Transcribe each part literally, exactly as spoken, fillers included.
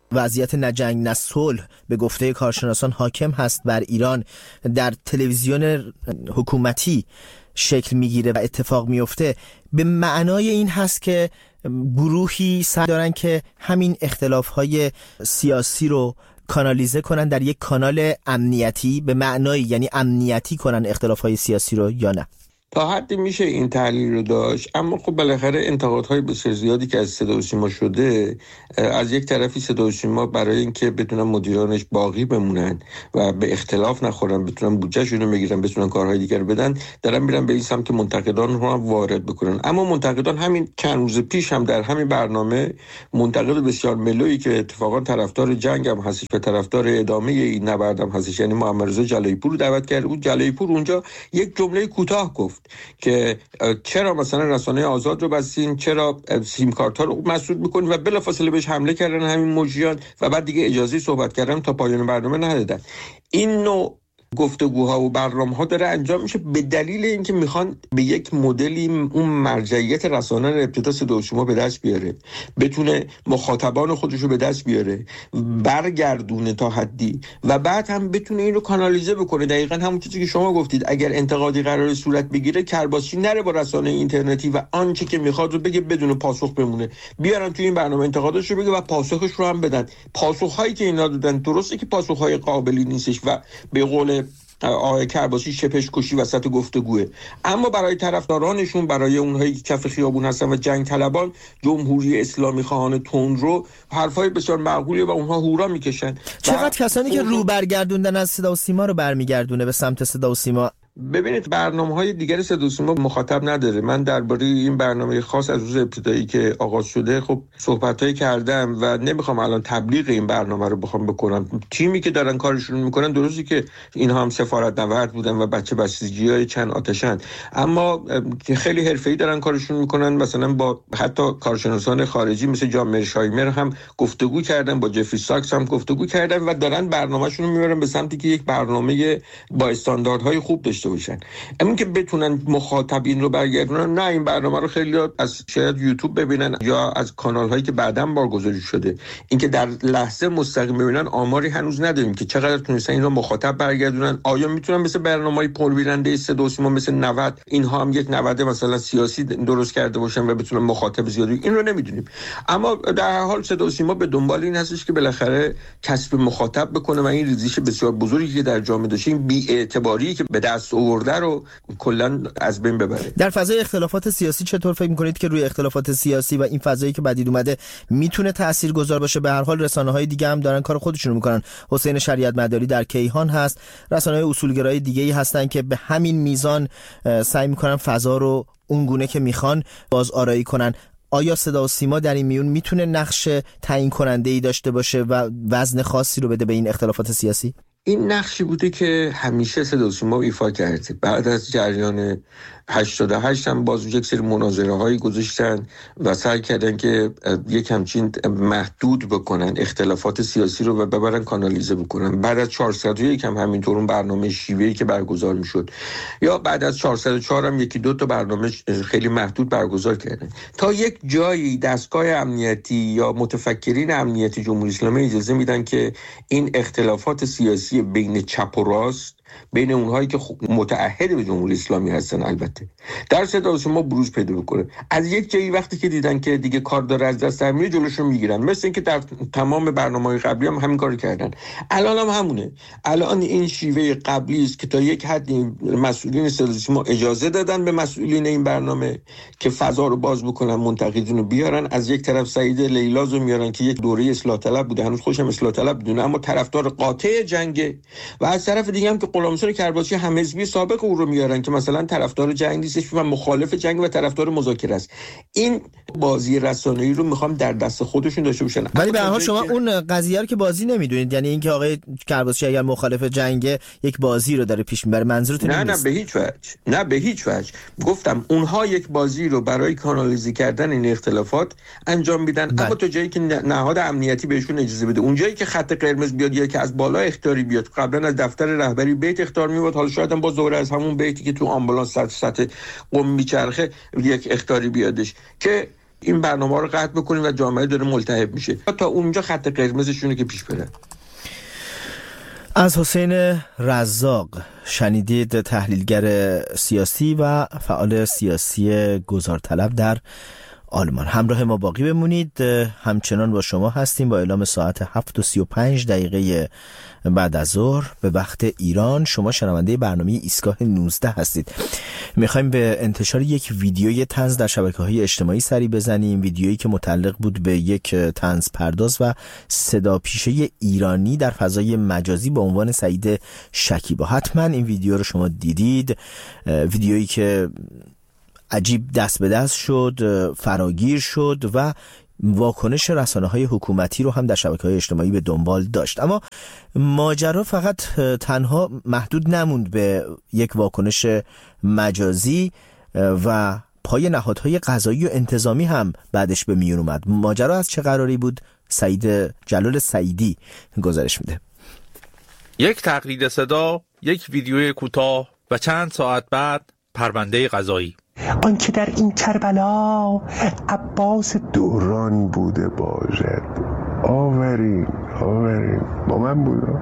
وضعیت نه جنگ نه صلح به گفته کارشناسان حاکم هست بر ایران در تلویزیون حکومتی شکل میگیره و اتفاق میفته، به معنای این هست که گروهی سعی دارن که همین اختلافهای سیاسی رو کانالیزه کنن در یک کانال امنیتی، به معنای یعنی امنیتی کنن اختلافهای سیاسی رو، یا نه؟ تا حدی میشه این تحلیل رو داشت، اما خب بالاخره انتقادهای بسیار زیادی که از صدا و سیما شده، از یک طرفی صدا و سیما برای اینکه بتونن مدیرانش باقی بمونن و به اختلاف نخورن، بتونن بودجهشون رو بگیرن، بتونن کارهای دیگر بدن، دارن میرن به این سمت منتقدان رو هم وارد بکنن. اما منتقدان همین چند روز پیش هم در همین برنامه منتقد بسیار ملویی که اتفاقا طرفدار جنگ هم هستش و طرفدار ادامه این نبرد هم هستش، یعنی محمد رضا جلایی پور رو دعوت کرده بود. جلایی پور اونجا یک جمله کوتاه گفت که چرا مثلا رسانه آزاد رو بستین، چرا سیم کارت ها رو مسدود میکنین، و بلافاصله بهش حمله کردن همین مجریان و بعد دیگه اجازه صحبت کردن تا پایان برنامه ندادن. این نوع گفتگوها و برنامه‌ها داره انجام میشه به دلیل اینکه میخوان به یک مدلی اون مرجعیت رسانه رو ابتدا صدا و سیما به دست بیاره، بتونه مخاطبان خودش رو به دست بیاره، برگردونه تا حدی، و بعد هم بتونه این رو کانالیزه بکنه. دقیقاً همون چیزی که شما گفتید، اگر انتقادی قرار صورت بگیره، کرباسی نره با رسانه اینترنتی و آنچه که میخواد رو بگه بدون پاسخ بمونه، بیارن تو این برنامه انتقادش رو بگه و پاسخش رو هم بدن. پاسخهایی که اینا دادن درسته که پاسخهای قابلی نیستش و به قول آقای کرباسی شپش کشی وسط گفتگوه، اما برای طرفدارانشون، برای اونهایی که کف خیابون هستن و جنگ طلبان، جمهوری اسلامی خواهان تندرو، حرفای بسیار معقولیه و اونها هورا میکشن. چقدر کسانی که رو برگردوندن از صدا و سیما رو برمیگردونه به سمت صدا و سیما؟ ببینید، برنامه‌های دیگر صدا و سیما مخاطب نداره. من درباره این برنامه خاص از روز ابتدایی که آغاز شده خب صحبتایی کردم و نمیخوام الان تبلیغ این برنامه رو بخوام بکنم. تیمی که دارن کارشون میکنن، درسته که اینها هم سفارت نورد بودن و بچه بسیجیای چند آتشن، اما خیلی حرفه‌ای دارن کارشون میکنن. مثلا با حتی کارشناسان خارجی مثل جان مرشایمر هم گفتگو کردن، با جفری ساکس هم گفتگو کردن و دارن برنامه‌شون رو میبرن به سمتی که یک برنامه با استانداردهای خوب داشته باشن. همین که بتونن مخاطبین رو برگردونن. نه، این برنامه رو خیلی از شاید یوتیوب ببینن یا از کانال هایی که بعداً بارگذاری شده، اینکه در لحظه مستقیم ببینن، آماری هنوز نداریم که چقدر تونستن این رو مخاطب برگردونن. آیا میتونن مثل برنامه‌های پربیننده صدا و سیما مثل نود اینها هم یک نود مثلا سیاسی درست کرده باشن و بتونن مخاطب زیادی؟ این رو نمیدونیم. اما در هر حال صدا و سیما به دنبال این هستش که بالاخره کسب مخاطب بکنه و این ریزش بسیار بزرگی که در جامعه داشته، این بی‌اعتباری که به دست آورده رو کلا از بین ببره. در فضای اختلافات سیاسی چطور فکر می‌کنید که روی اختلافات سیاسی و این فضایی که بدید اومده میتونه تاثیرگذار باشه؟ به هر حال رسانه‌های دیگه هم دارن کار خودشون رو میکنن. حسین شریعت مداری در کیهان هست، رسانه‌های اصولگرایی دیگه‌ای هستن که به همین میزان سعی میکنن فضا رو اون گونه که میخوان باز آرایی کنن. آیا صدا و سیما در این میون میتونه نقش تعیین کننده‌ای داشته باشه و وزن خاصی رو بده به این اختلافات سیاسی؟ این نقشی بوده که همیشه صدا و سیما ایفا کرده. بعد از جریان هشتاد و هشت هم باز یک سری مناظره هایی گذاشتن و سعی کردن که یک همچین محدود بکنن اختلافات سیاسی رو و ببرن کانالیزه بکنن. بعد از چهارصد و یک هم همینطور اون برنامه شیوهی که برگزار میشد، یا بعد از چهارصد و چهار هم یکی دو تا برنامه خیلی محدود برگزار کردن. تا یک جایی دستگاه امنیتی یا متفکرین امنیتی جمهوری اسلامی اجازه میدن که این اختلافات سیاسی بین چپ و راست، بین اونهایی که متعهد به جمهوری اسلامی هستن البته، در صدا و سیما بروز پیدا بکنه. از یک جایی وقتی که دیدن که دیگه کار داره از دست در میره، جلوشو میگیرن. مثل اینکه در تمام برنامه‌های قبلی هم همین کارو کردن. الان هم همونه. الان این شیوه قبلی است که تا یک حدی مسئولین صدا و سیما اجازه دادن به مسئولین این برنامه که فضا رو باز بکنن، منتقدین رو بیارن. از یک طرف سعید لیلاز رو میارن که یک دوره اصلاح طلب بوده، هنوز خودش هم اصلاح طلب بدونه اما طرفدار قاطع جنگه، و از طرف دیگه هم که غلامرضا کرباسی هم حزبی سابق او رو میارن که مثلا طرفدار جنگ نیستش و مخالف جنگ و طرفدار مذاکره است. این بازی رسانه‌ای رو میخوام در دست خودشون داشته باشن. ولی به هر حال شما اون قضیه رو که بازی نمیدونید، یعنی اینکه آقای کرباسی اگر مخالف جنگ یک بازی رو داره پیش میبره، منظورتون نه؟ نیست؟ نه به هیچ وجه. نه به هیچ وجه. گفتم اونها یک بازی رو برای کانالیزه کردن این اختلافات انجام میدن، بله. اما تا جایی که نهاد امنیتی بهشون اجازه بده، اون جایی که خط قرمز بیاد یا که از بالا اختیاری بیاد، قبلا از دفتر رهبری بیت اختیار میاد، حالا شاید هم باز دوره از همون بیتی که تو آمبولانس سطح قم میچرخه یک اختیاری بیادش، که این برنامه رو قطع بکنیم و جامعه داره ملتهب میشه. تا اونجا خط قرمزشونه که پیش بره. از حسین رزاق شنیدید، تحلیلگر سیاسی و فعال سیاسی گذارطلب در آلمان. همراه ما باقی بمونید، همچنان با شما هستیم با اعلام ساعت هفت و سی و پنج دقیقه بعد از ظهر به وقت ایران. شما شنونده برنامه ایستگاه نوزده هستید. میخوایم به انتشار یک ویدیوی طنز در شبکه‌های اجتماعی سری بزنیم، ویدیویی که متعلق بود به یک طنز پرداز و صدا پیشه ایرانی در فضای مجازی با عنوان سعید شکیبا. حتما این ویدیو رو شما دیدید، ویدیویی که عجیب دست به دست شد، فراگیر شد و واکنش رسانه‌های حکومتی رو هم در شبکه‌های اجتماعی به دنبال داشت. اما ماجرا فقط تنها محدود نموند به یک واکنش مجازی و پای نهادهای قضایی و انتظامی هم بعدش به میون اومد. ماجرا از چه قراری بود؟ سعید جلال سعیدی گزارش میده. یک تقلید صدا، یک ویدیوی کوتاه و چند ساعت بعد پرونده قضایی. آنکه در این کربلا عباس دوران بوده باشد. آورین آورین با من بودم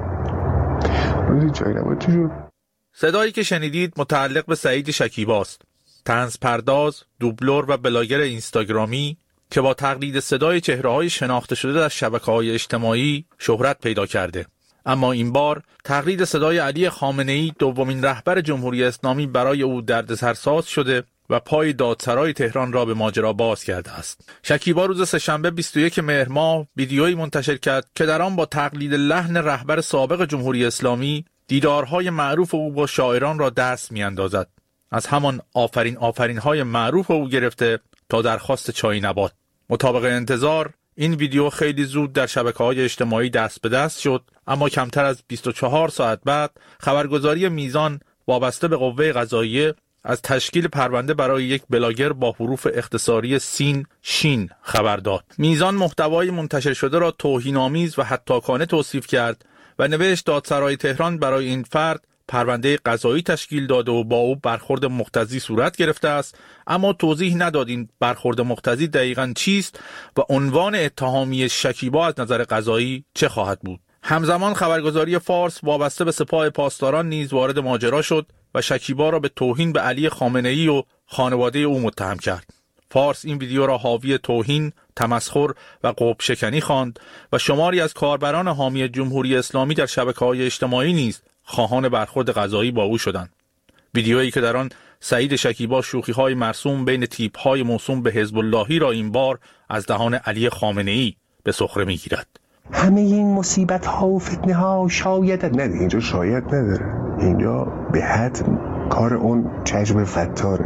روزی چای نبود چی شد؟ صدایی که شنیدید متعلق به سعید شکیباست، طنز پرداز، دوبلور و بلاگر اینستاگرامی که با تقلید صدای چهره‌های شناخته شده در شبکه‌های اجتماعی شهرت پیدا کرده. اما این بار تقلید صدای علی خامنه‌ای، دومین رهبر جمهوری اسلامی، برای او دردسرساز شده و پای دادسرای تهران را به ماجرا باز کرده است. شکیبا روز سه‌شنبه بیست و یکم مهر ماه ویدیویی منتشر کرد که در آن با تقلید لحن رهبر سابق جمهوری اسلامی دیدارهای معروف او با شاعران را دست می‌اندازد. از همان آفرین آفرین های معروف او گرفته تا درخواست چای نبات. مطابق انتظار این ویدیو خیلی زود در شبکه‌های اجتماعی دست به دست شد، اما کمتر از بیست و چهار ساعت بعد خبرگزاری میزان وابسته به قوه قضاییه از تشکیل پرونده برای یک بلاگر با حروف اختصاری سین شین خبر داد. میزان محتوای منتشر شده را توهین‌آمیز و حتاکانه توصیف کرد و نوشت دادسرای تهران برای این فرد پرونده قضایی تشکیل داده و با او برخورد مقتضی صورت گرفته است، اما توضیح نداد این برخورد مقتضی دقیقاً چیست و عنوان اتهامی شکیبا از نظر قضایی چه خواهد بود. همزمان خبرگزاری فارس وابسته به سپاه پاسداران نیز وارد ماجرا شد و شکیبا را به توهین به علی خامنه‌ای و خانواده او متهم کرد. فارس این ویدیو را حاوی توهین، تمسخر و قوب شکنی خواند و شماری از کاربران حامی جمهوری اسلامی در شبکه‌های اجتماعی نیز خواهان برخورد قضایی با او شدند. ویدیویی که در آن سعید شکیبا شوخی‌های مرسوم بین تیپ‌های موسوم به حزب اللهی را این بار از دهان علی خامنه‌ای به سخره می‌گیرد. همه این مصیبت ها و فتنه ها شاید نه، اینجا شاید نداره، اینجا به حد کار اون چشم فتاره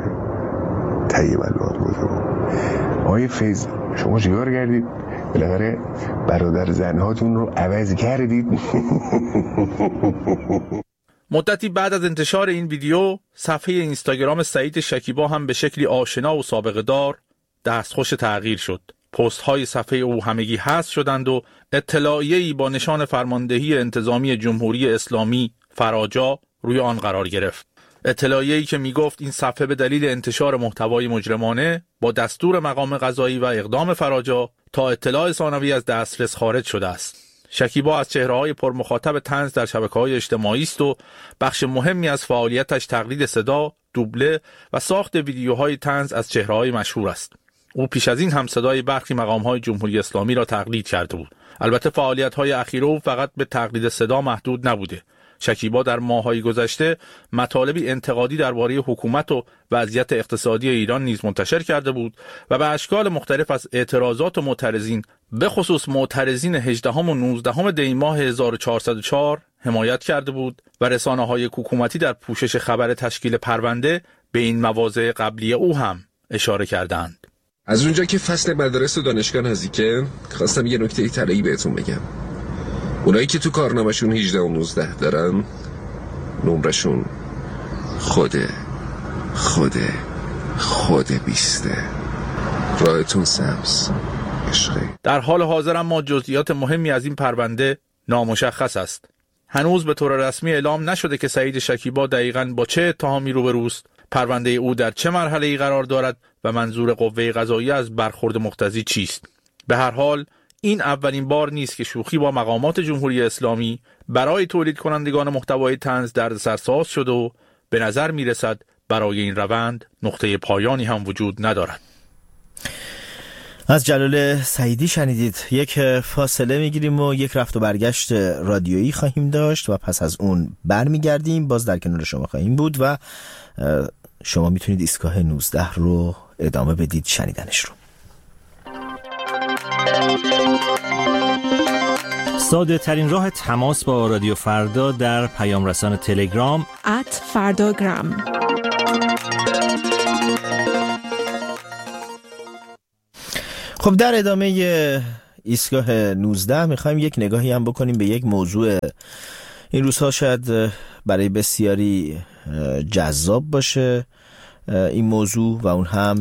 طیب الوان بوده. آقای فیض شما چیکار کردید؟ بالاخره برادر زنهاتون رو عوض کردید. مدتی بعد از انتشار این ویدیو صفحه اینستاگرام سعید شکیبا هم به شکلی آشنا و سابقه دار دستخوش تغییر شد. پست های صفحه او همگی حذف شدند و اطلاعیه‌ای با نشان فرماندهی انتظامی جمهوری اسلامی فراجا روی آن قرار گرفت. اطلاعیه‌ای که میگفت این صفحه به دلیل انتشار محتوای مجرمانه با دستور مقام قضایی و اقدام فراجا تا اطلاع ثانوی از دسترس خارج شده است. شکیبا از چهره‌های پرمخاطب طنز در شبکه‌های اجتماعی است و بخش مهمی از فعالیتش تقلید صدا، دوبله و ساخت ویدیوهای طنز از چهره‌های مشهور است. او پیش از این هم صدای برخی مقام‌های جمهوری اسلامی را تقلید کرده بود. البته فعالیت‌های اخیر او فقط به تقلید صدا محدود نبوده. شکیبا در ماه‌های گذشته مطالبی انتقادی درباره حکومت و وضعیت اقتصادی ایران نیز منتشر کرده بود و به اشکال مختلف از اعتراضات و معترضین، به خصوص معترضین هجدهم و نوزدهم دی ماه هزار و چهارصد و چهار حمایت کرده بود و رسانه‌های حکومتی در پوشش خبر تشکیل پرونده به این مواضع قبلی او هم اشاره کردند. از اونجا که فصل مدارس و دانشگاه نزدیکه، خواستم یه نکته طلایی بهتون بگم. اونایی که تو کارنامه‌شون هجده و نوزده دارن، نمرشون خوده خوده خوده بیسته. راهتون سبز عشقی. در حال حاضر اما جزئیات مهمی از این پرونده نامشخص است. هنوز به طور رسمی اعلام نشده که سعید شکیبا دقیقاً با چه اتهامی روبروست پرونده او در چه مرحله‌ای قرار دارد و منظور قوه قضاییه از برخورد مقتضی چیست. به هر حال این اولین بار نیست که شوخی با مقامات جمهوری اسلامی برای تولید کنندگان محتوای طنز دردسرساز شد و به نظر می رسد برای این روند نقطه پایانی هم وجود ندارد. از جلال سعیدی شنیدید. یک فاصله میگیریم و یک رفت و برگشت رادیویی خواهیم داشت و پس از اون برمیگردیم، باز در کنار شما خواهیم بود و شما میتونید ایستگاه نوزده رو ادامه بدید شنیدنش رو. ساده ترین راه تماس با رادیو فردا در پیام رسان تلگرام ات فرداگرام. خب در ادامه ایستگاه نوزده میخوایم یک نگاهی هم بکنیم به یک موضوع این روزها شاید برای بسیاری جذاب باشه این موضوع و اون هم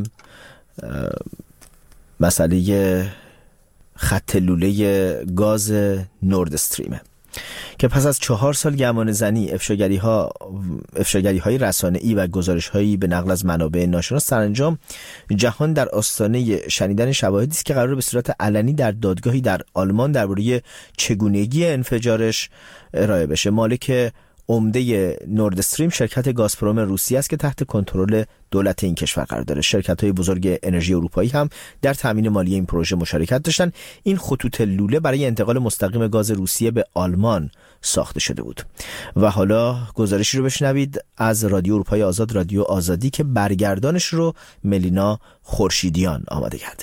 مسئله خط لوله گاز نورد استریمه که پس از چهار سال گمان زنی، افشاگری ها افشاگری های رسانه‌ای و گزارش هایی به نقل از منابع ناشناس، سرانجام جهان در آستانه شنیدن شواهدی است که قرار به صورت علنی در دادگاهی در آلمان درباره چگونگی انفجارش ارائه بشه. مالک عمده نورد استریم شرکت گازپروم روسیه است که تحت کنترل دولت این کشور قرار داره. شرکت‌های بزرگ انرژی اروپایی هم در تامین مالی این پروژه مشارکت داشتن. این خطوط لوله برای انتقال مستقیم گاز روسیه به آلمان ساخته شده بود. و حالا گزارشی رو بشنوید از رادیو اروپای آزاد، رادیو آزادی، که برگردانش رو ملینا خورشیدیان آماده کرده.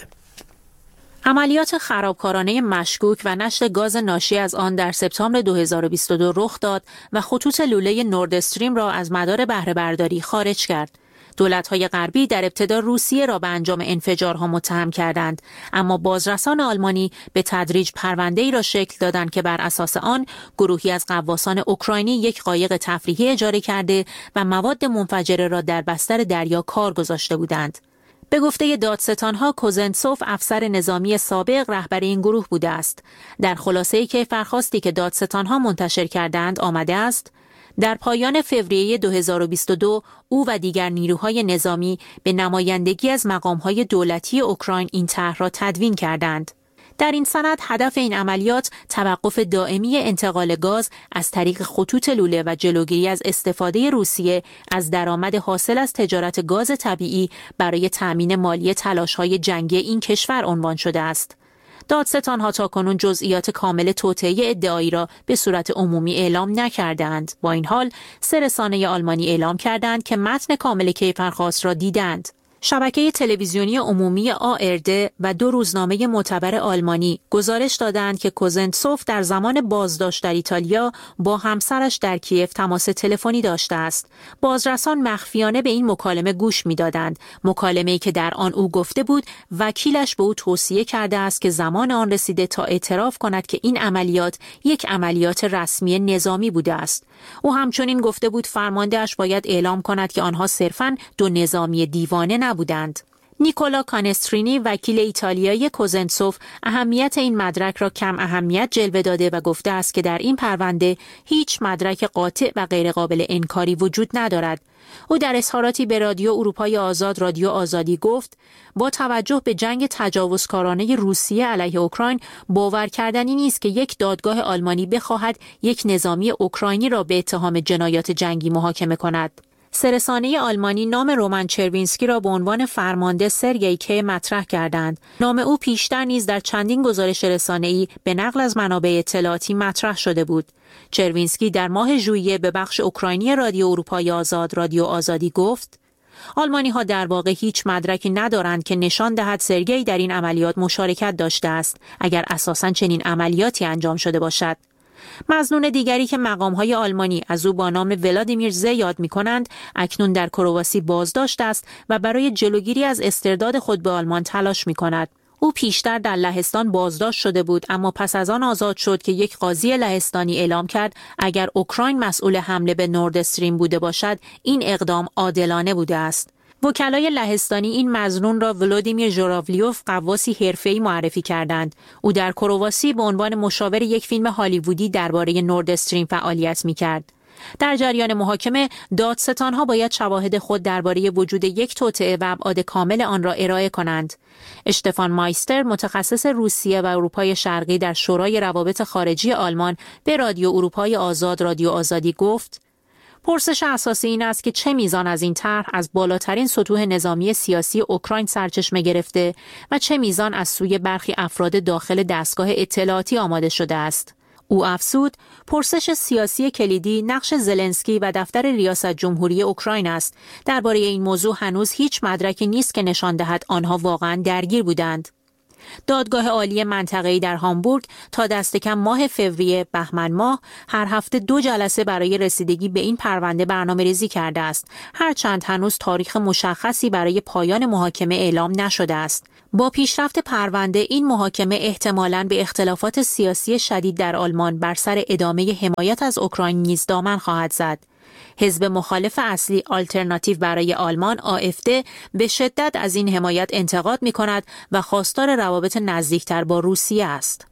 عملیات خرابکارانه مشکوک و نشت گاز ناشی از آن در سپتامبر دو هزار و بیست و دو رخ داد و خطوط لوله نورد استریم را از مدار بهره برداری خارج کرد. دولت‌های غربی در ابتدا روسیه را به انجام انفجارها متهم کردند، اما بازرسان آلمانی به تدریج پرونده‌ای را شکل دادند که بر اساس آن گروهی از غواصان اوکراینی یک قایق تفریحی اجاره کرده و مواد منفجره را در بستر دریا کار گذاشته بودند. به گفته دادستان‌ها، کوزنتسوف افسر نظامی سابق رهبر این گروه بوده است. در خلاصه‌ای که فرخواستی که دادستان‌ها منتشر کردند آمده است: در پایان فوریه دو هزار و بیست و دو او و دیگر نیروهای نظامی به نمایندگی از مقام‌های دولتی اوکراین این طرح را تدوین کردند. در این سند هدف این عملیات توقف دائمی انتقال گاز از طریق خطوط لوله و جلوگیری از استفاده روسیه از درآمد حاصل از تجارت گاز طبیعی برای تأمین مالی تلاش‌های جنگی این کشور عنوان شده است. دادستان‌ها تاکنون جزئیات کامل توطئه ادعایی را به صورت عمومی اعلام نکردند. با این حال سه رسانه آلمانی اعلام کردند که متن کامل کیفرخواست را دیدند. شبکه تلویزیونی عمومی آ ار د و دو روزنامه معتبر آلمانی گزارش دادند که کوزنتسوف در زمان بازداشت در ایتالیا با همسرش در کیف تماس تلفنی داشته است. بازرسان مخفیانه به این مکالمه گوش می‌دادند، مکالمه‌ای که در آن او گفته بود وکیلش به او توصیه کرده است که زمان آن رسیده تا اعتراف کند که این عملیات یک عملیات رسمی نظامی بوده است. او همچنین گفته بود فرمانده‌اش باید اعلام کند که آنها صرفاً دو نظامی دیوانه نبودند. نیکولا کانسترینی، وکیل ایتالیایی کوزنتسوف، اهمیت این مدرک را کم اهمیت جلوه داده و گفته است که در این پرونده هیچ مدرک قاطع و غیرقابل انکاری وجود ندارد. او در اظهاراتی به رادیو اروپای آزاد، رادیو آزادی گفت: با توجه به جنگ تجاوزکارانه روسیه علیه اوکراین، باور کردنی نیست که یک دادگاه آلمانی بخواهد یک نظامی اوکراینی را به اتهام جنایات جنگی محاکمه کند. سه رسانه آلمانی نام رومان چروینسکی را به عنوان فرمانده سرگئی کی مطرح کردند. نام او پیشتر نیز در چندین گزارش رسانه‌ای به نقل از منابع اطلاعاتی مطرح شده بود. چروینسکی در ماه ژوئیه به بخش اوکراینی رادیو اروپای آزاد، رادیو آزادی گفت: آلمانی‌ها در واقع هیچ مدرکی ندارند که نشان دهد سرگئی در این عملیات مشارکت داشته است، اگر اساساً چنین عملیاتی انجام شده باشد. مظنون دیگری که مقام‌های آلمانی از او با نام ولادیمیر ز یاد می‌کنند، اکنون در کرواسی بازداشت است و برای جلوگیری از استرداد خود به آلمان تلاش می‌کند. او پیشتر در لهستان بازداشت شده بود، اما پس از آن آزاد شد که یک قاضی لهستانی اعلام کرد اگر اوکراین مسئول حمله به نورد استریم بوده باشد، این اقدام عادلانه بوده است. وکلای لهستانی این مظنون را ولادیمیر ژوراولیوف، غواصی حرفه‌ای، معرفی کردند. او در کرواسی به عنوان مشاور یک فیلم هالیوودی درباره نورد استریم فعالیت می‌کرد. در جریان محاکمه دادستان‌ها باید شواهد خود درباره وجود یک توطئه و ابعاد کامل آن را ارائه کنند. اشتفان مایستر، متخصص روسیه و اروپای شرقی در شورای روابط خارجی آلمان، به رادیو اروپای آزاد رادیو آزادی گفت: پرسش اساسی این است که چه میزان از این طرح از بالاترین سطوح نظامی سیاسی اوکراین سرچشمه گرفته و چه میزان از سوی برخی افراد داخل دستگاه اطلاعاتی آماده شده است. او افزود: پرسش سیاسی کلیدی نقش زلنسکی و دفتر ریاست جمهوری اوکراین است. درباره این موضوع هنوز هیچ مدرکی نیست که نشان دهد آنها واقعاً درگیر بودند. دادگاه عالی منطقه‌ای در هامبورگ تا دست کم ماه فوریه بهمن ماه هر هفته دو جلسه برای رسیدگی به این پرونده برنامه‌ریزی کرده است، هرچند هنوز تاریخ مشخصی برای پایان محاکمه اعلام نشده است. با پیشرفت پرونده این محاکمه احتمالاً به اختلافات سیاسی شدید در آلمان بر سر ادامه حمایت از اوکراین نیز دامن خواهد زد. حزب مخالف اصلی آلترناتیو برای آلمان آ اف دی به شدت از این حمایت انتقاد می کند و خواستار روابط نزدیکتر با روسیه است.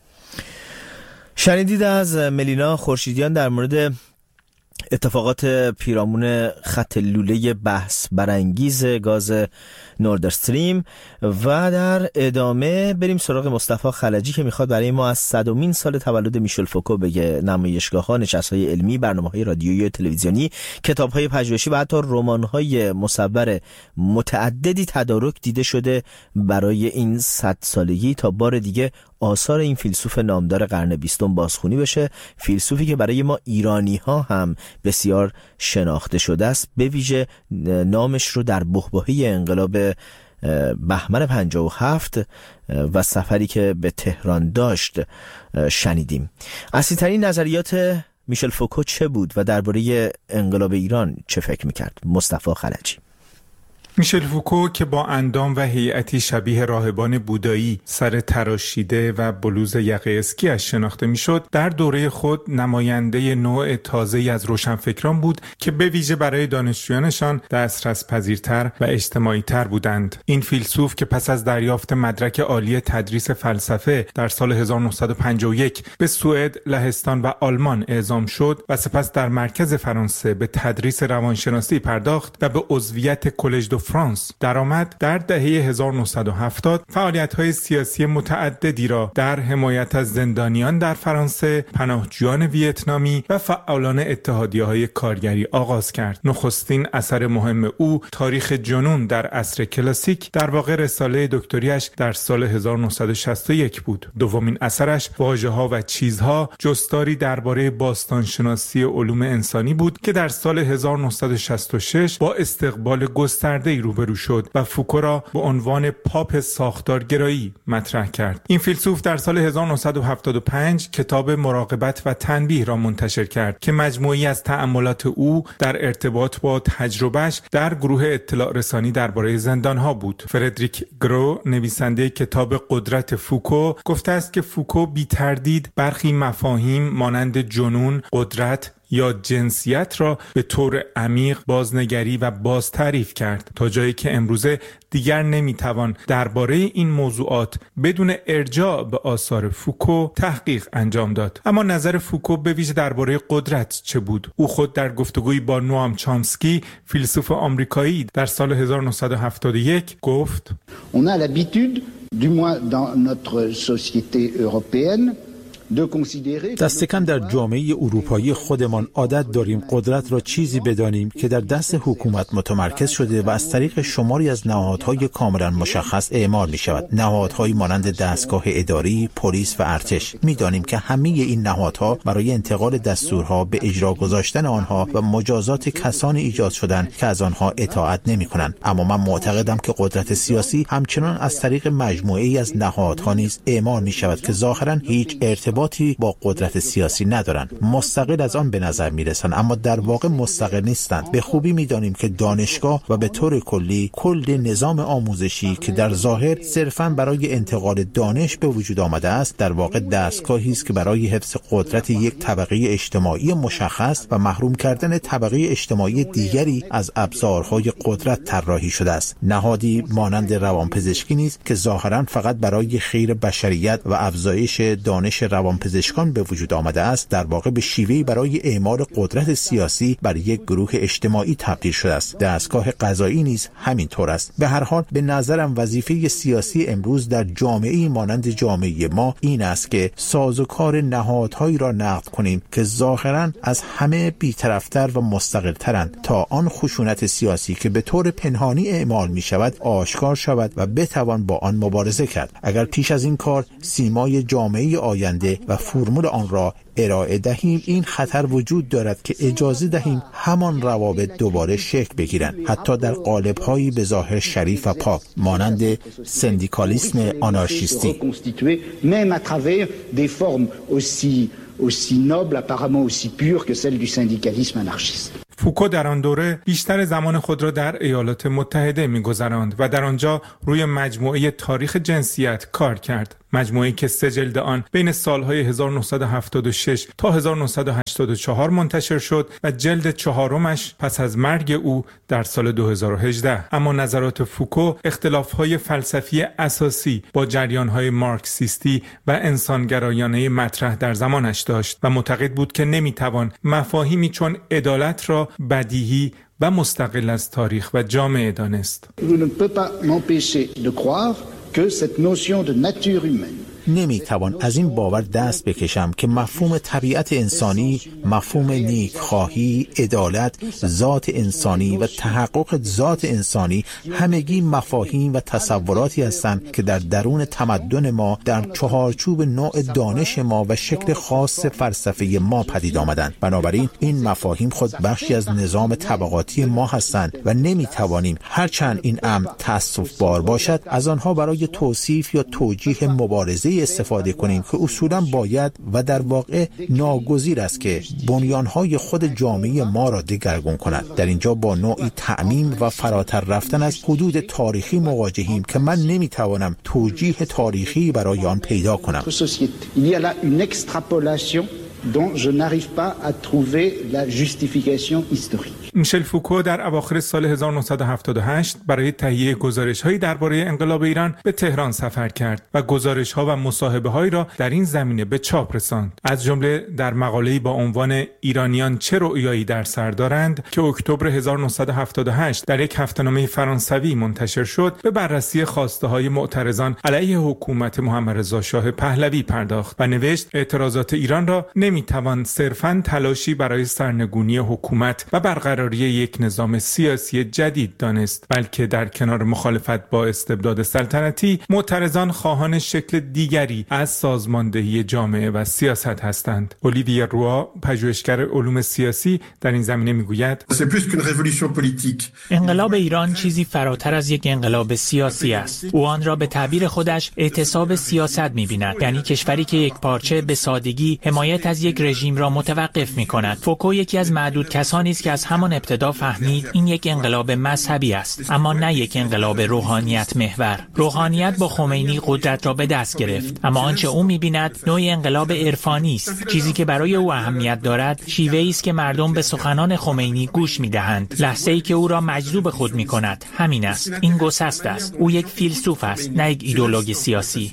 شنیدید از ملینا خورشیدیان در مورد اتفاقات پیرامون خط لوله بحث برانگیز گاز نورد استریم و در ادامه بریم سراغ مصطفی خلجی که میخواد برای ما از صدمین سال تولد میشل فوکو بگه. نمایشگاه‌ها، نشست‌های علمی، برنامه‌های رادیویی و تلویزیونی، کتاب‌های پژوهشی و حتی رمان‌های مصور متعددی تدارک دیده شده برای این صد سالگی تا بار دیگه آثار این فیلسوف نامدار قرن بیستم بازخوانی بشه. فیلسوفی که برای ما ایرانی‌ها هم بسیار شناخته شده است، به ویژه نامش رو در بحبوحه انقلاب بهمن پنجاه و هفت و سفری که به تهران داشت شنیدیم. اصلی‌ترین نظریات میشل فوکو چه بود و درباره انقلاب ایران چه فکر می‌کرد؟ مصطفی خلجی. میشل فوکو که با اندام و هیئتی شبیه راهبان بودایی، سر تراشیده و بلوز یقه اسکی‌اش شناخته میشد، در دوره خود نماینده نوع تازه‌ای از روشنفکران بود که به ویژه برای دانشجویانشان دسترس پذیرتر و اجتماعی‌تر بودند. این فیلسوف که پس از دریافت مدرک عالی تدریس فلسفه در سال هزار و نهصد و پنجاه و یک به سوئد، لهستان و آلمان اعزام شد و سپس در مرکز فرانسه به تدریس روانشناسی پرداخت و به عضویت کلژ دو فرانس درآمد، در دهه هزار و نهصد و هفتاد فعالیت‌های سیاسی متعددی را در حمایت از زندانیان در فرانسه، پناهجویان ویتنامی و فعالان اتحادیه‌های کارگری آغاز کرد. نخستین اثر مهم او تاریخ جنون در عصر کلاسیک، در واقع رساله دکتریش در سال هزار و نهصد و شصت و یک بود. دومین اثرش واژه‌ها و چیزها، جستاری درباره باستانشناسی علوم انسانی بود که در سال هزار و نهصد و شصت و شش با استقبال گسترده روبرو شد و فوکو را به عنوان پاپ ساختارگرایی مطرح کرد. این فیلسوف در سال هزار و نهصد و هفتاد و پنج کتاب مراقبت و تنبیه را منتشر کرد که مجموعی از تأملات او در ارتباط با تجربهش در گروه اطلاع رسانی درباره زندانها بود. فردریک گرو، نویسنده کتاب قدرت فوکو، گفته است که فوکو بی تردید برخی مفاهیم مانند جنون، قدرت یا جنسیت را به طور عمیق بازنگری و باز تعریف کرد، تا جایی که امروزه دیگر نمیتوان درباره این موضوعات بدون ارجاع به آثار فوکو تحقیق انجام داد. اما نظر فوکو به ویژه درباره قدرت چه بود؟ او خود در گفتگویی با نوام چامسکی، فیلسوف آمریکایی، در سال هزار و نهصد و هفتاد و یک گفت: On a l'habitude, du moins dans notre société européenne, دست کم در جامعه اروپایی خودمان عادت داریم قدرت را چیزی بدانیم که در دست حکومت متمرکز شده و از طریق شماری از نهادهای کاملا مشخص اعمال می شود. نهادهایی مانند دستگاه اداری، پلیس و ارتش. می دانیم که همه این نهادها برای انتقال دستورها به اجرا گذاشتن آنها و مجازات کسانی ایجاد شدند که از آنها اطاعت نمی کنند. اما من معتقدم که قدرت سیاسی همچنان از طریق مجموعه‌ای از نهادها نیز اعمال می شود که ظاهراً هیچ ارتباط با قدرت سیاسی ندارند. مستقل از آن به نظر میرسند اما در واقع مستقل نیستند. به خوبی میدانیم که دانشگاه و به طور کلی کل نظام آموزشی که در ظاهر صرفاً برای انتقال دانش به وجود آمده است، در واقع دستگاهی است که برای حفظ قدرت یک طبقه اجتماعی مشخص و محروم کردن طبقه اجتماعی دیگری از ابزارهای قدرت طراحی شده است. نهادی مانند روانپزشکی نیست که ظاهراً فقط برای خیر بشریت و افزایش دانش روان روانپزشکان به وجود آمده است در واقع به شیوهی برای اعمال قدرت سیاسی بر یک گروه اجتماعی تبدیل شده است. دستگاه قضایی نیز همینطور است. به هر حال به نظرم وظیفه سیاسی امروز در جامعه‌ای مانند جامعه ما این است که سازوکار نهادهایی را نقد کنیم که ظاهراً از همه بی‌طرف‌تر و مستقل‌ترند تا آن خشونت سیاسی که به طور پنهانی اعمال می‌شود آشکار شود و بتوان با آن مبارزه کرد. اگر پیش از این کار سیمای جامعه آینده و فرمول آن را ارائه دهیم این خطر وجود دارد که اجازه دهیم همان روابط دوباره شکل بگیرند، حتی در قالب‌هایی به ظاهر شریف و پاک مانند سندیکالیسم آنارشیستی. aussi noble, apparemment aussi pure que celle du syndicalisme anarchiste. فوکو در آن دوره بیشتر زمان خود را در ایالات متحده می‌گذراند و در آنجا روی مجموعه تاریخ جنسیت کار کرد. مجموعه‌ای که سه جلد آن بین سالهای هزار و نهصد و هفتاد و شش تا هزار و نهصد و هشتاد و چهار منتشر شد و جلد چهارمش پس از مرگ او در سال دو هزار و هجده. اما نظرات فوکو اختلاف‌های فلسفی اساسی با جریان‌های مارکسیستی و انسانگرایانه مطرح در زمانش داشت و معتقد بود که نمی‌توان مفاهیمی چون عدالت را بدیهی و مستقل از تاریخ و جامعه دانست. نمیتوان از این باور دست بکشم که مفهوم طبیعت انسانی، مفهوم نیکخواهی، عدالت، ذات انسانی و تحقق ذات انسانی همگی مفاهیم و تصوراتی هستند که در درون تمدن ما در چهارچوب نوع دانش ما و شکل خاص فلسفه ما پدید آمدند. بنابراین این مفاهیم خود بخشی از نظام طبقاتی ما هستند و نمیتوانیم هرچند این امر تأسف بار باشد از آنها برای توصیف یا توجیه مبارزه استفاده کنیم که اصولا باید و در واقع ناگزیر است که بنیانهای خود جامعه ما را دگرگون کند. در اینجا با نوعی تعمیم و فراتر رفتن از حدود تاریخی مواجهیم که من نمیتوانم توجیه تاریخی برای آن پیدا کنم. dont je n'arrive pas à trouver la justification historique. میشل فوکو در اواخر سال هزار و نهصد و هفتاد و هشت برای تهیه گزارش‌هایی درباره انقلاب ایران به تهران سفر کرد و گزارش‌ها و مصاحبه‌هایی را در این زمینه به چاپ رساند. از جمله در مقاله‌ای با عنوان ایرانیان چه رؤیایی در سر دارند که اکتبر هزار و نهصد و هفتاد و هشت در یک هفته‌نامه فرانسوی منتشر شد، به بررسی خواسته‌های معترضان علیه حکومت محمد رضا شاه پهلوی پرداخت و نوشت اعتراضات ایران را نمی‌توان صرفاً تلاشی برای سرنگونی حکومت و برقراری یک نظام سیاسی جدید دانست، بلکه در کنار مخالفت با استبداد سلطنتی معترضان خواهان شکل دیگری از سازماندهی جامعه و سیاست هستند. اولیویه روا، پژوهشگر علوم سیاسی، در این زمینه میگوید انقلاب ایران چیزی فراتر از یک انقلاب سیاسی است. او آن را به تعبیر خودش اعتصاب سیاست می‌بیند، یعنی کشوری که یک پارچه به سادگی حمایت از یک رژیم را متوقف می‌کند. فوکو یکی از معدود کسانی است که از همان ابتدا فهمید این یک انقلاب مذهبی است، اما نه یک انقلاب روحانیت محور. روحانیت با خمینی قدرت را به دست گرفت، اما آنچه او می‌بیند نوعی انقلاب عرفانی است. چیزی که برای او اهمیت دارد شیوه‌ای است که مردم به سخنان خمینی گوش می‌دهند، لحظه‌ای که او را مجذوب خود می‌کند. همین است. این گسست است. او یک فیلسوف است، نه یک ایدئولوژی سیاسی.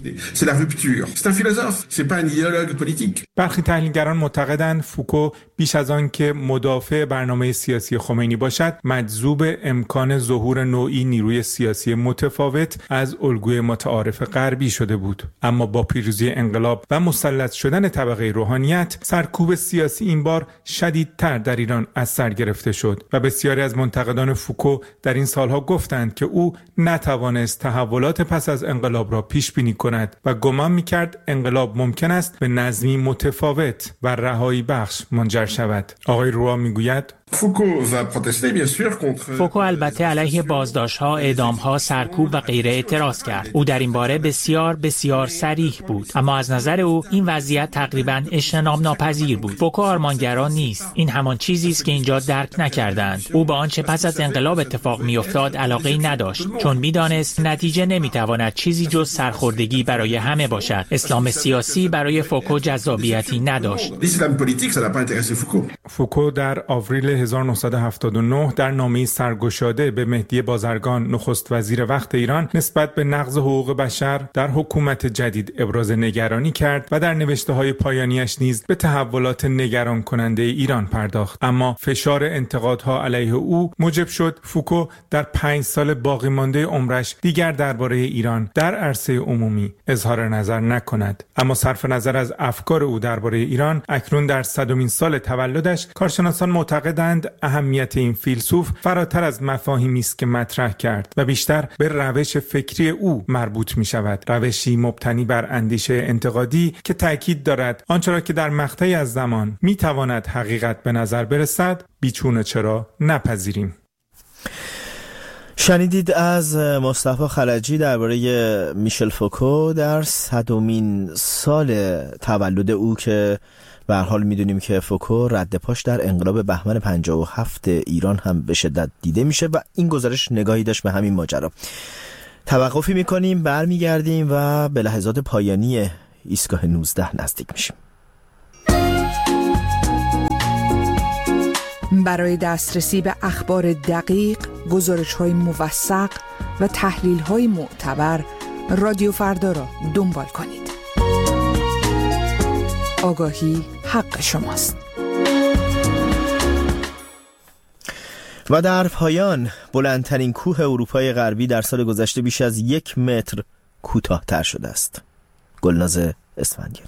برخی تحلیلگران معتقدند فوکو بیش از آن که مدافع برنامه سیاسی خمینی باشد، مجذوب امکان ظهور نوعی نیروی سیاسی متفاوت از الگوی متعارف غربی شده بود. اما با پیروزی انقلاب و مسلط شدن طبقه روحانیت، سرکوب سیاسی این بار شدیدتر در ایران از سر گرفته شد و بسیاری از منتقدان فوکو در این سالها گفتند که او نتوانست تحولات پس از انقلاب را پیش بینی کند و گمان می‌کرد انقلاب ممکن است به نظمی متفاوت و رهایی بخش منجر شود. آقای روا میگوید فوکو البته علیه بازداشت‌ها، اعدام‌ها، سرکوب و غیره اعتراض کرد. او در این باره بسیار بسیار صریح بود، اما از نظر او این وضعیت تقریباً اجتناب ناپذیر بود. فوکو آرمانگرا نیست. این همان چیزی است که اینجا درک نکردند. او به آنچه پس از انقلاب اتفاق می‌افتاد علاقه‌ای نداشت، چون می‌دانست نتیجه نمی‌تواند چیزی جز سرخوردگی برای همه باشد. اسلام سیاسی برای فوکو جذابیتی نداشت. فوکو در آوریل هزار و نهصد و هفتاد و نه در نامه‌ای سرگشاده به مهدی بازرگان نخست وزیر وقت ایران نسبت به نقض حقوق بشر در حکومت جدید ابراز نگرانی کرد و در نوشته‌های پایانیش نیز به تحولات نگران کننده ایران پرداخت. اما فشار انتقادها علیه او موجب شد فوکو در پنج سال باقی مانده عمرش دیگر درباره ایران در عرصه عمومی اظهار نظر نکند. اما صرف نظر از افکار او درباره ایران، اکنون در صدمین سال تولدش کارشناسان معتقدند اهمیت این فیلسوف فراتر از مفاهیمی است که مطرح کرد و بیشتر به روش فکری او مربوط می شود. روشی مبتنی بر اندیشه انتقادی که تأکید دارد آنچه را که در مقطعی از زمان می تواند حقیقت به نظر برسد بیچون چرا نپذیریم. شنیدید از مصطفی خلجی درباره میشل فوکو در صدمین سال تولد او که به هر حال میدونیم که فوکو رد پاش در انقلاب بهمن پنجاه و هفت ایران هم به شدت دیده میشه و این گزارش نگاهی داشت به همین ماجرا. توقفی میکنیم، برمیگردیم و به لحظات پایانی ایستگاه نوزده نزدیک میشیم. برای دسترسی به اخبار دقیق، گزارش‌های موثق و تحلیل‌های معتبر، رادیو فردا را دنبال کنید. آگاهی حق شماست. و در پایان، بلندترین کوه اروپای غربی در سال گذشته بیش از یک متر کوتاه‌تر شده است. گلناز اسفندیاری.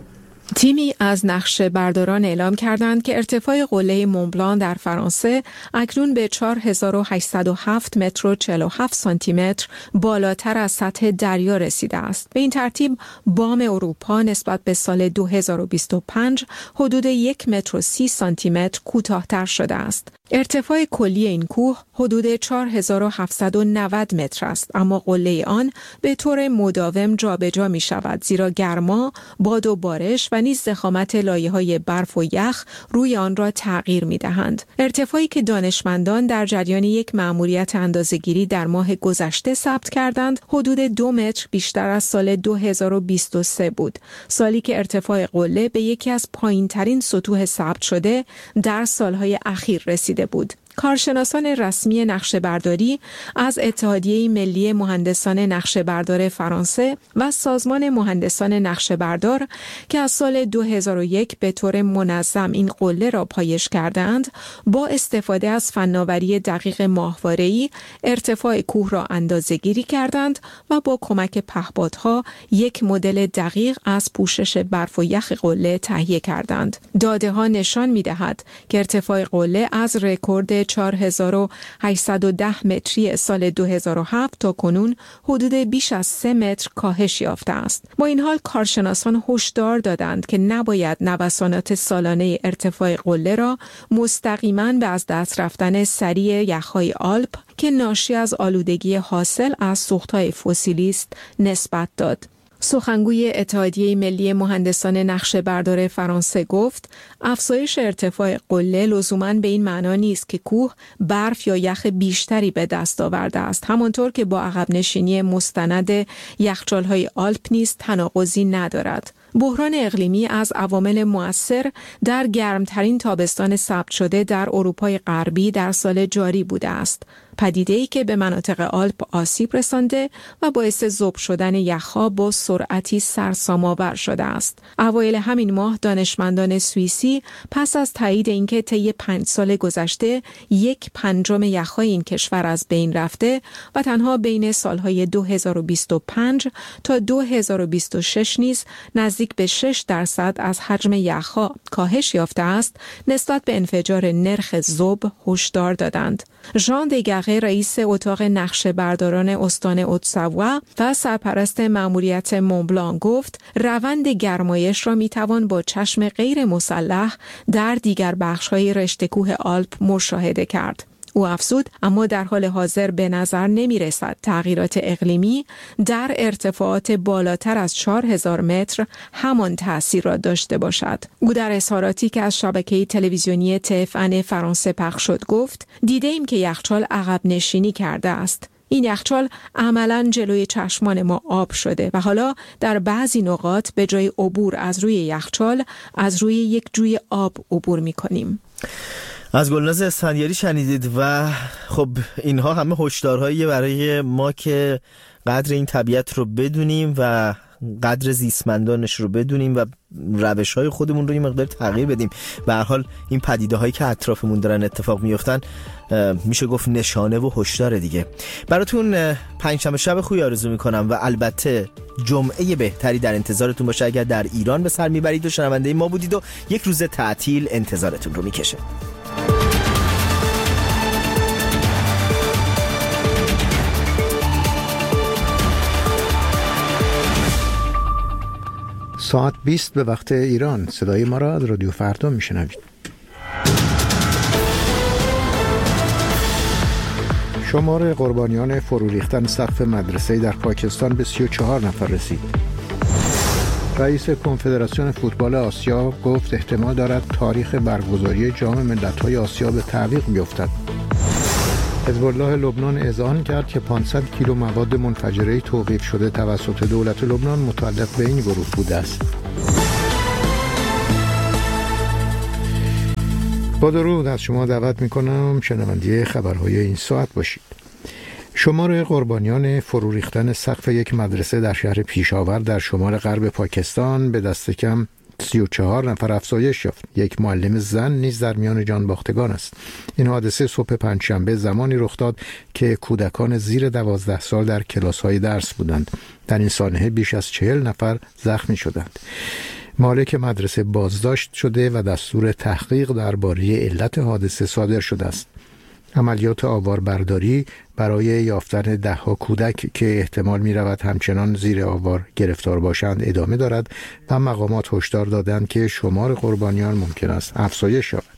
تیمی از نقشه برداران اعلام کردند که ارتفاع قله مونبلان در فرانسه اکنون به چهار هزار و هشتصد و هفت متر و چهل و هفت سانتی متر بالاتر از سطح دریا رسیده است. به این ترتیب بام اروپا نسبت به سال دو هزار و بیست و پنج حدود یک متر و سی سانتی متر کوتاه‌تر شده است. ارتفاع کلی این کوه حدود چهار هزار و هفتصد و نود متر است، اما قله آن به طور مداوم جابجا می شود زیرا گرما، باد و بارش و نیز ضخامت لایه‌های برف و یخ روی آن را تغییر می دهند. ارتفاعی که دانشمندان در جریان یک مأموریت اندازه‌گیری در ماه گذشته ثبت کردند حدود دو متر بیشتر از سال دو هزار و بیست و سه بود، سالی که ارتفاع قله به یکی از پایین‌ترین سطوح ثبت شده در سالهای اخیر رسیده بود. کارشناسان رسمی نقشه برداری از اتحادیه ملی مهندسان نقشه بردار فرانسه و سازمان مهندسان نقشه بردار که از سال دو هزار و یک به طور منظم این قله را پایش کردند، با استفاده از فناوری دقیق ماهواره‌ای ارتفاع کوه را اندازه‌گیری کردند و با کمک پهپادها یک مدل دقیق از پوشش برف و یخ قله تهیه کردند. داده ها نشان می‌دهد که ارتفاع قله از رکورد چهار هزار و هشتصد و ده متری سال دو هزار و هفت تا کنون حدود بیش از سه متر کاهش یافته است. با این حال کارشناسان هشدار دادند که نباید نوسانات سالانه ارتفاع قله را مستقیما به از دست رفتن سریع یخ‌های آلپ که ناشی از آلودگی حاصل از سوخت‌های فسیلی است نسبت داد. سخنگوی اتحادیه ملی مهندسان نقشه بردار فرانسه گفت افزایش ارتفاع قله لزوماً به این معنا نیست که کوه برف یا یخ بیشتری به دست آورده است، همانطور که با عقب نشینی مستند یخچال‌های آلپ نیز تناقضی ندارد. بحران اقلیمی از عوامل مؤثر در گرمترین تابستان ثبت شده در اروپای غربی در سال جاری بوده است. پدیده‌ای که به مناطق آلپ آسیب رسانده و باعث ذوب شدن یخ‌ها با سرعتی سرسام‌آور شده است. اوایل همین ماه دانشمندان سوئیسی پس از تایید اینکه طی پنج سال گذشته یک پنجم یخ‌های این کشور از بین رفته و تنها بین سالهای دو هزار و بیست و پنج تا دو هزار و بیست و شش نیز نزدیک به شش درصد از حجم یخ‌ها کاهش یافته است، نسبت به انفجار نرخ ذوب هشدار دادند. ژان دگاغه رئیس اتاق نقشه برداران استان اوتساوا و سرپرست مأموریت مونبلان گفت روند گرمایش را میتوان با چشم غیر مسلح در دیگر بخش‌های رشته کوه آلپ مشاهده کرد. او افزود اما در حال حاضر به نظر نمی رسد تغییرات اقلیمی در ارتفاعات بالاتر از چهار هزار متر همان تأثیر را داشته باشد. او در اظهاراتی که از شبکه تلویزیونی تی اف ان فرانسه پخش شد گفت دیده ایم که یخچال عقب نشینی کرده است. این یخچال عملاً جلوی چشمان ما آب شده و حالا در بعضی نقاط به جای عبور از روی یخچال از روی یک جوی آب عبور می‌کنیم. از گلناز اسفندیاری شنیدید و خب اینها همه هشدارهایی برای ما که قدر این طبیعت رو بدونیم و قدر زیستمندانش رو بدونیم و روش‌های خودمون رو یه مقدار تغییر بدیم. به هر حال این پدیده‌هایی که اطرافمون دارن اتفاق میفتن میشه گفت نشانه و هشدار دیگه. براتون پنجشنبه شب خوبی آرزو میکنم و البته جمعه بهتری در انتظارتون باشه اگر در ایران به سر میبرید و شنونده ما بودید و یک روز تعطیل انتظارتون رو میکشه. ساعت بیست به وقت ایران. صدای ما را از رادیو فردا میشنوید. شمار قربانیان فرو ریختن سقف مدرسه در پاکستان به سی و چهار نفر رسید. رئیس کنفدراسیون فوتبال آسیا گفت احتمال دارد تاریخ برگزاری جام ملت‌های آسیا به تعویق بیفتد. حزب الله لبنان اذعان کرد که پانصد کیلو مواد منفجره توقیف شده توسط دولت لبنان متعلق به این گروه بوده است. با درود از شما دعوت می‌کنم شنونده خبرهای این ساعت باشید. شمار قربانیان فرو ریختن سقف یک مدرسه در شهر پیشاور در شمال غرب پاکستان به دست کم سی و چهار نفر افزایش یافت. یک معلم زن نیز در میان جان باختگان است. این حادثه صبح پنجشنبه زمانی رخ داد که کودکان زیر دوازده سال در کلاس‌های درس بودند. در این سانحه بیش از چهل نفر زخمی شدند. مالک مدرسه بازداشت شده و دستور تحقیق درباره علت حادثه صادر شده است. عملیات آواربرداری برای یافتن ده‌ها کودک که احتمال می‌رود همچنان زیر آوار گرفتار باشند ادامه دارد و مقامات هشدار دادند که شمار قربانیان ممکن است افزایش یابد.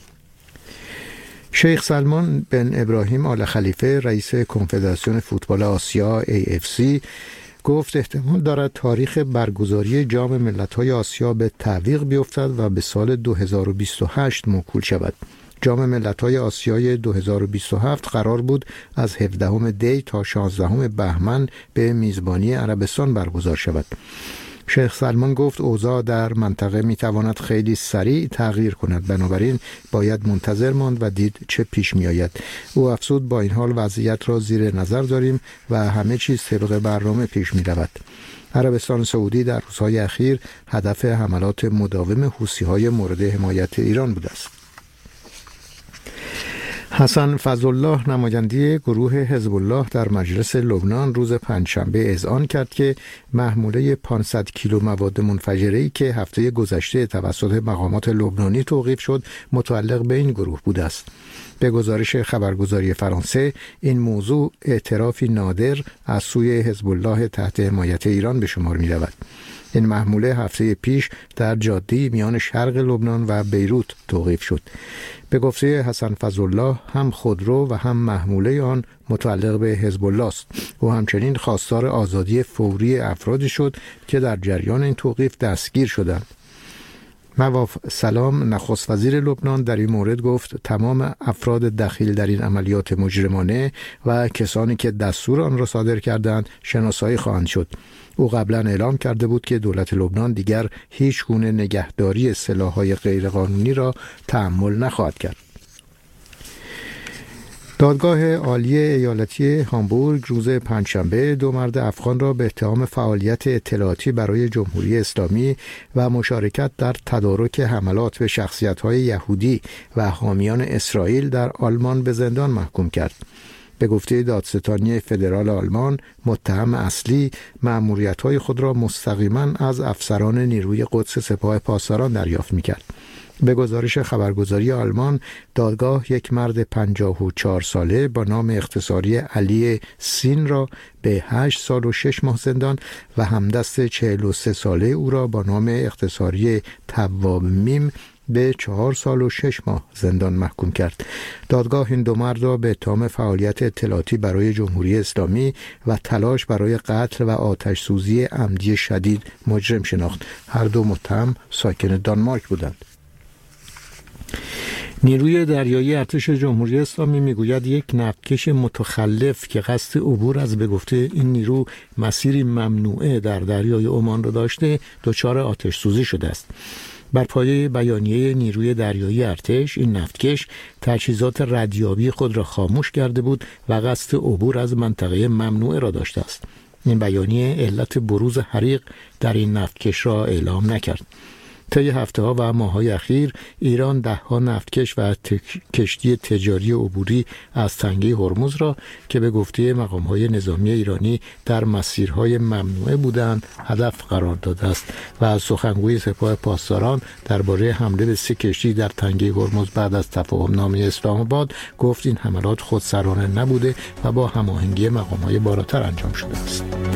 شیخ سلمان بن ابراهیم آل خلیفه رئیس کنفدراسیون فوتبال آسیا ای اف سی گفت احتمال دارد تاریخ برگزاری جام ملت‌های آسیا به تعویق بیفتد و به سال دو هزار و بیست و هشت موکول شود. جام ملت‌های آسیای دو هزار و بیست و هفت قرار بود از هفدهم دی تا شانزدهم بهمن به میزبانی عربستان برگزار شود. شیخ سلمان گفت اوضاع در منطقه میتواند خیلی سریع تغییر کند، بنابراین باید منتظر ماند و دید چه پیش می آید. او افزود با این حال وضعیت را زیر نظر داریم و همه چیز طبق برنامه پیش می رود. عربستان سعودی در روزهای اخیر هدف حملات مداوم حوثی‌های مورد حمایت ایران بوده است. حسن فضلالله نماینده گروه حزب الله در مجلس لبنان روز پنجشنبه اذعان کرد که محموله پانصد کیلو مواد منفجره‌ای که هفته گذشته توسط مقامات لبنانی توقیف شد متعلق به این گروه بوده است. به گزارش خبرگزاری فرانسه این موضوع اعترافی نادر از سوی حزب الله تحت حمایت ایران به شمار می رود. این محموله هفته پیش در جاده میان شرق لبنان و بیروت توقیف شد. به گفته حسن فضلالله هم خودرو و هم محموله آن متعلق به حزب الله است. او همچنین خواستار آزادی فوری افرادی شد که در جریان این توقیف دستگیر شدند. مواف سلام نخست وزیر لبنان در این مورد گفت تمام افراد دخیل در این عملیات مجرمانه و کسانی که دستور آن را صادر کردند شناسایی خواهند شد. او قبلا اعلام کرده بود که دولت لبنان دیگر هیچ گونه نگهداری سلاح‌های غیرقانونی را تحمل نخواهد کرد. دادگاه عالی ایالتی هامبورگ روز پنجشنبه دو مرد افغان را به اتهام فعالیت اطلاعاتی برای جمهوری اسلامی و مشارکت در تدارک حملات به شخصیت‌های یهودی و حامیان اسرائیل در آلمان به زندان محکوم کرد. به گفته دادستانی فدرال آلمان، متهم اصلی مأموریت‌های خود را مستقیما از افسران نیروی قدس سپاه پاسداران دریافت می‌کرد. به گزارش خبرگزاری آلمان، دادگاه یک مرد پنجاه و چهار ساله با نام اختصاری علی سین را به هشت سال و شش ماه زندان و همدست چهل و سه ساله او را با نام اختصاری تواب میم به چهار سال و شش ماه زندان محکوم کرد. دادگاه این دو مرد را به اتهام فعالیت اطلاعاتی برای جمهوری اسلامی و تلاش برای قتل و آتش سوزی عمدی شدید مجرم شناخت. هر دو متهم ساکن دانمارک بودند. نیروی دریایی ارتش جمهوری اسلامی میگوید یک نفتکش متخلف که قصد عبور از به گفته این نیرو مسیری ممنوعه در دریای عمان را داشته دچار آتش سوزی شده است. بر پایه بیانیه نیروی دریایی ارتش، این نفتکش تجهیزات ردیابی خود را خاموش کرده بود و قصد عبور از منطقه ممنوعه را داشته است. این بیانیه علت بروز حریق در این نفتکش را اعلام نکرد. طی هفته‌ها و ماه‌های اخیر ایران ده‌ها نفتکش و تک... کشتی تجاری عبوری از تنگه هرمز را که به گفته مقام‌های نظامی ایرانی در مسیرهای ممنوعه بودند هدف قرار داده است و از سخنگوی سپاه پاسداران درباره حمله به سه کشتی در تنگه هرمز بعد از تفاهم‌نامه اسلام آباد گفت این حملات خودسرانه نبوده و با هماهنگی مقام‌های بالاتر انجام شده است.